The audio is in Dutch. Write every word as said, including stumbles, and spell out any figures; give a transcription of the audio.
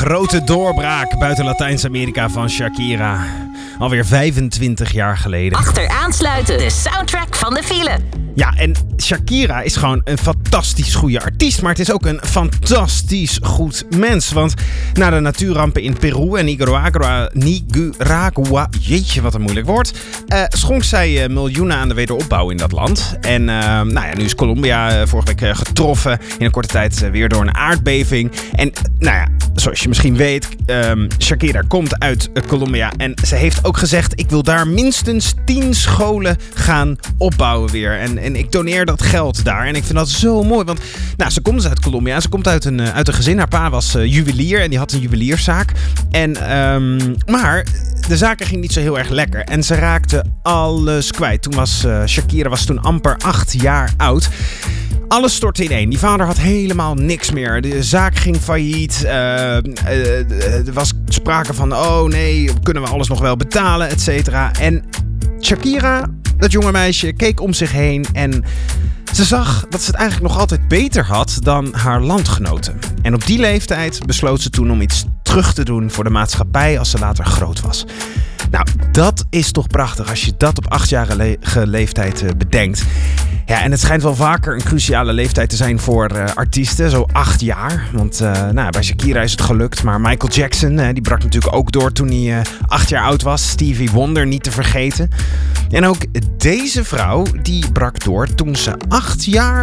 grote doorbraak buiten Latijns-Amerika van Shakira. Alweer vijfentwintig jaar geleden. Achteraansluiten, de soundtrack van de file. Ja, en Shakira is gewoon een fantastisch goede artiest. Maar het is ook een fantastisch goed mens. Want na de natuurrampen in Peru en Nicaragua... Nicaragua, jeetje wat een moeilijk woord... Uh, schonk zij uh, miljoenen aan de wederopbouw in dat land. En uh, nou ja, nu is Colombia uh, vorige week uh, getroffen... in een korte tijd uh, weer door een aardbeving. En nou ja, zoals je misschien weet... Um, Shakira komt uit uh, Colombia. En ze heeft ook gezegd... ik wil daar minstens tien scholen gaan opbouwen weer. En En ik doneer dat geld daar. En ik vind dat zo mooi. Want nou, ze komt dus uit Colombia. Ze komt uit een, uit een gezin. Haar pa was uh, juwelier. En die had een juwelierszaak. En, um, maar de zaken ging niet zo heel erg lekker. En ze raakte alles kwijt. Toen was uh, Shakira was toen amper acht jaar oud. Alles stortte ineen. Die vader had helemaal niks meer. De zaak ging failliet. Uh, uh, er was sprake van... oh nee, kunnen we alles nog wel betalen, et cetera. En Shakira... dat jonge meisje keek om zich heen en ze zag dat ze het eigenlijk nog altijd beter had dan haar landgenoten. En op die leeftijd besloot ze toen om iets terug te doen voor de maatschappij als ze later groot was. Nou, dat is toch prachtig als je dat op achtjarige leeftijd uh, bedenkt. Ja, en het schijnt wel vaker een cruciale leeftijd te zijn voor uh, artiesten, zo acht jaar. Want uh, nou, bij Shakira is het gelukt, maar Michael Jackson, uh, die brak natuurlijk ook door toen hij uh, acht jaar oud was. Stevie Wonder niet te vergeten. En ook deze vrouw, die brak door toen ze acht jaar